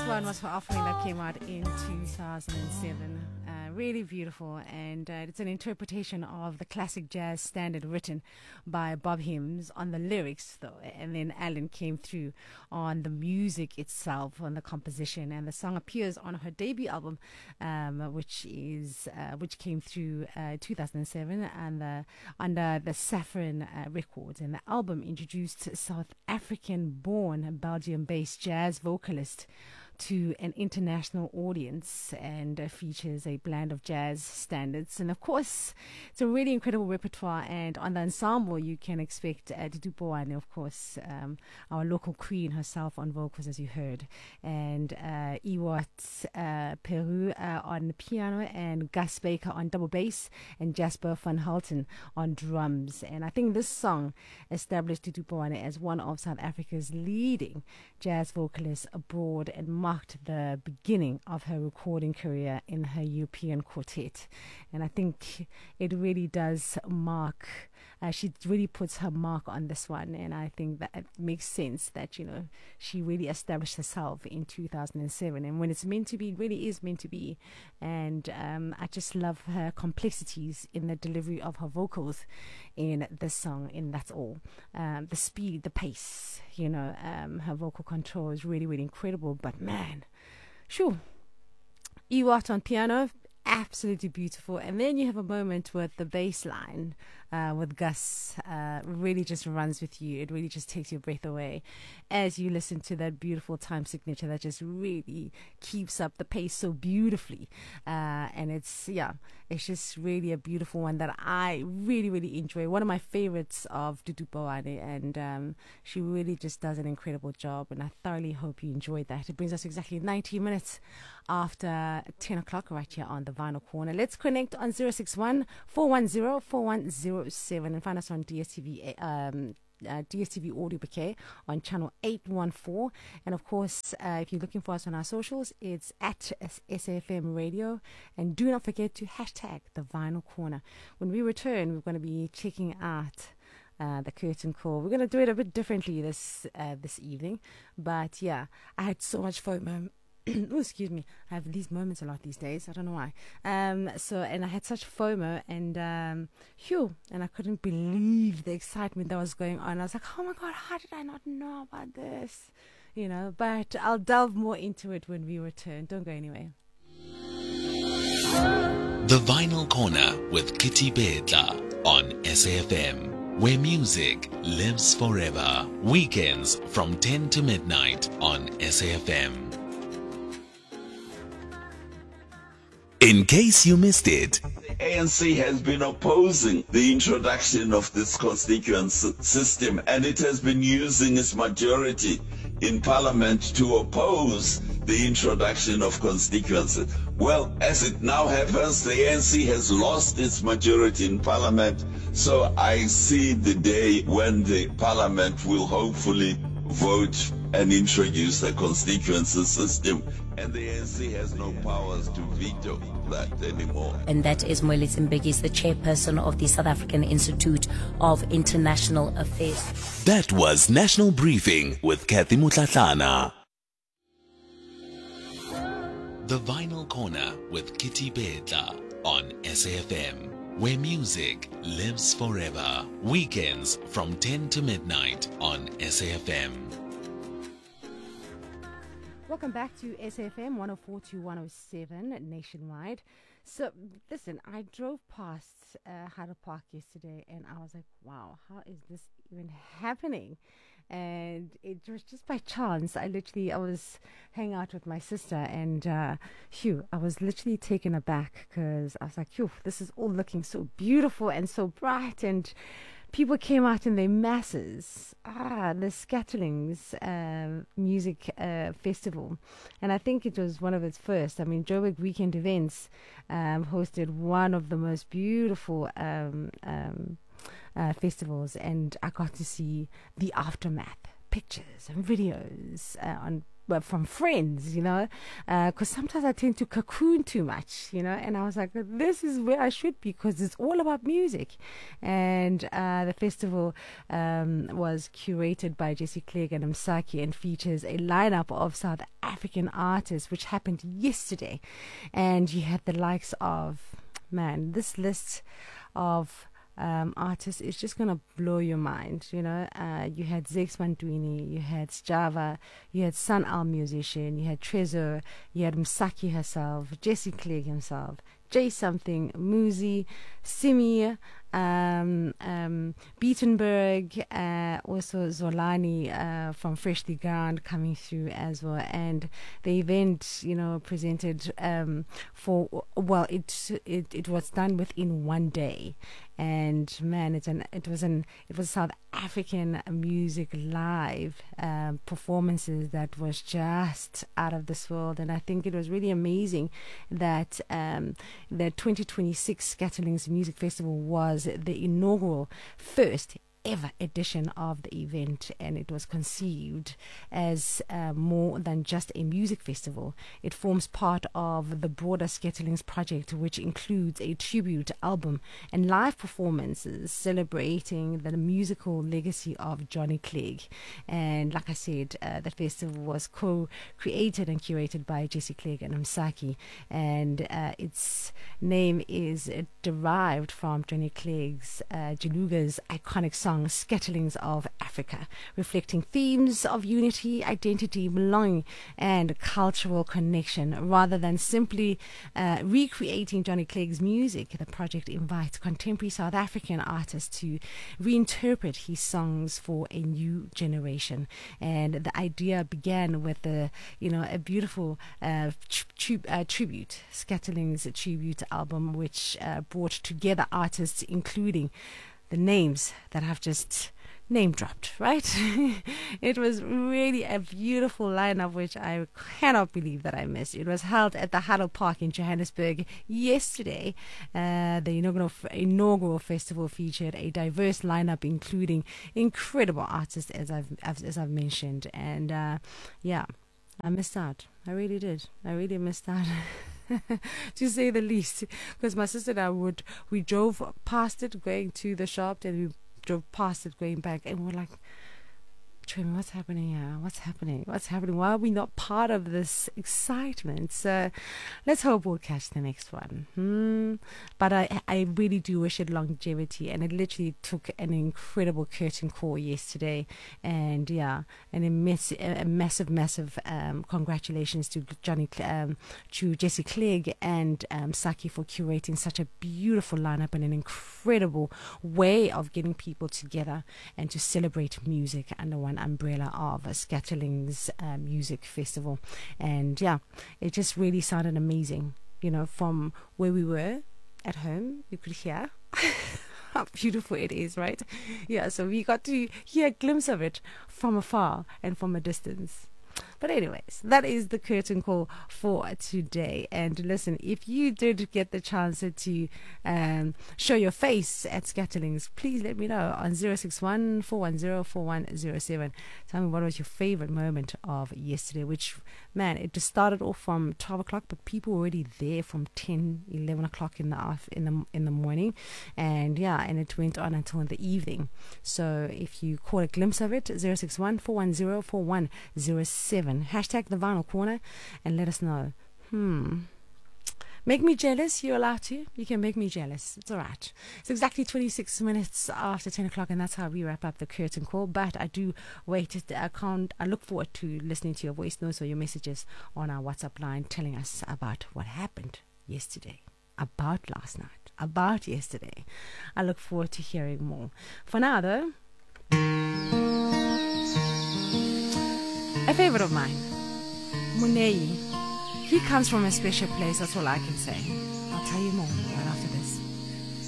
one was her offering that came out in 2007. Really beautiful, and it's an interpretation of the classic jazz standard written by Bob Hims on the lyrics, though, and then Alan came through on the music itself, on the composition, and the song appears on her debut album, which came through 2007 and under the Saffron Records, and the album introduced South African-born Belgium-based jazz vocalist to an international audience, and features a blend of jazz standards. And of course, it's a really incredible repertoire. And on the ensemble, you can expect Dudu Boane, of course, our local queen herself on vocals, as you heard, and Iwat Peru on piano, and Gus Baker on double bass, and Jasper van Hulten on drums. And I think this song established Dudu Boane as one of South Africa's leading jazz vocalists abroad, and marked the beginning of her recording career in her European quartet. And I think it really does mark, she really puts her mark on this one, and I think that it makes sense that, you know, she really established herself in 2007, and when it's meant to be, it really is meant to be. And I just love her complexities in the delivery of her vocals in this song, and that's all. The speed, the pace, you know, her vocal control is really, really incredible. But man, sure, Iwat on piano, absolutely beautiful. And then you have a moment with the bass line with Gus, really just runs with you. It really just takes your breath away as you listen to that beautiful time signature that just really keeps up the pace so beautifully. And it's just really a beautiful one that I really, really enjoy. One of my favorites of Dudu Boane, and she really just does an incredible job, and I thoroughly hope you enjoyed that. It brings us exactly 90 minutes after 10 o'clock right here on the Vinyl Corner. Let's connect on 061 410 4107 and find us on DSTV Audio Bouquet on channel 814. And of course, if you're looking for us on our socials, it's at SAFM Radio. And do not forget to hashtag the Vinyl Corner. When we return, we're going to be checking out the curtain call. We're going to do it a bit differently this evening. But yeah, I had so much FOMO. Oh, excuse me. I have these moments a lot these days. I don't know why. And I had such FOMO, and and I couldn't believe the excitement that was going on. I was like, oh my God, how did I not know about this? You know, but I'll delve more into it when we return. Don't go anywhere. The Vinyl Corner with Kitty Bedla on SAFM, where music lives forever. Weekends from 10 to midnight on SAFM. In case you missed it, the ANC has been opposing the introduction of this constituency system, and it has been using its majority in parliament to oppose the introduction of constituency. Well, as it now happens, the ANC has lost its majority in parliament, so I see the day when the parliament will hopefully vote and introduce a constituency system, and the ANC has no powers to veto that anymore. And that is Moelis Mbeki, the chairperson of the South African Institute of International Affairs. That was National Briefing with Kathy Mutlatlana. The Vinyl Corner with Kitty Bedla on SAFM, where music lives forever. Weekends from 10 to midnight on SAFM. Welcome back to SAFM 104 to 107 nationwide. So, listen, I drove past Hyde Park yesterday, and I was like, wow, how is this even happening? And it was just by chance. I was hanging out with my sister, and I was literally taken aback, because I was like, this is all looking so beautiful and so bright, and people came out in their masses. The Scatterlings music festival, and I think it was one of its first. I mean, Joburg Weekend Events hosted one of the most beautiful festivals, and I got to see the aftermath, pictures and videos on from friends, because sometimes I tend to cocoon too much, and I was like, this is where I should be because it's all about music. And the festival was curated by Jesse Clegg and Msaki and features a lineup of South African artists, which happened yesterday. And you had the likes of, this list of artists is just going to blow your mind. You had Zex Mantwini, you had Sjava, you had Sun Al Musician, you had Trezor, you had Msaki herself, Jesse Clegg himself, Jay Something, Muzi, Simi, Beatenberg, also Zolani from Freshly Ground coming through as well. And the event, presented it was done within one day. And it was South African music live performances that was just out of this world. And I think it was really amazing that the 2026 Scatterlings Music Festival was the inaugural first ever edition of the event, and it was conceived as more than just a music festival. It forms part of the broader Scatterlings project, which includes a tribute album and live performances celebrating the musical legacy of Johnny Clegg. And like I said, the festival was co-created and curated by Jesse Clegg and Msaki, and its name is derived from Johnny Clegg's Jaluga's iconic song Scatterlings of Africa, reflecting themes of unity, identity, belonging, and cultural connection. Rather than simply recreating Johnny Clegg's music, the project invites contemporary South African artists to reinterpret his songs for a new generation. And the idea began with a beautiful tribute, Scatterlings tribute album, which brought together artists including the names that I've just name dropped, right? It was really a beautiful lineup, which I cannot believe that I missed. It was held at the Huddle Park in Johannesburg yesterday. The inaugural festival featured a diverse lineup, including incredible artists, as I've mentioned. And I missed out. I really did. I really missed out. To say the least, because my sister and I we drove past it going to the shop, and we drove past it going back, and we're like, Trim, what's happening here? What's happening? Why are we not part of this excitement? So let's hope we'll catch the next one. But I really do wish it longevity, and it literally took an incredible curtain call yesterday. And a massive congratulations to Jesse Clegg and Saki for curating such a beautiful lineup and an incredible way of getting people together and to celebrate music under one umbrella of a Scatterlings music festival. And it just really sounded amazing. From where we were at home, you could hear how beautiful it is, right? So we got to hear a glimpse of it from afar and from a distance. But anyways, that is the curtain call for today. And listen, if you did get the chance to show your face at Scatterlings, please let me know on 061 410 4107. Tell me what was your favorite moment of yesterday, which, it just started off from 12 o'clock, but people were already there from 10, 11 o'clock in the morning. And it went on until in the evening. So if you caught a glimpse of it, 061 410 4107. Hashtag the Vinyl Corner and let us know. Make me jealous. You're allowed to. You can make me jealous. It's all right. It's exactly 26 minutes after 10 o'clock, and that's how we wrap up the curtain call. But I do I look forward to listening to your voice notes or your messages on our WhatsApp line telling us about what happened yesterday, about last night, about yesterday. I look forward to hearing more. For now, though, a favorite of mine, Munei. He comes from a special place, that's all I can say. I'll tell you more.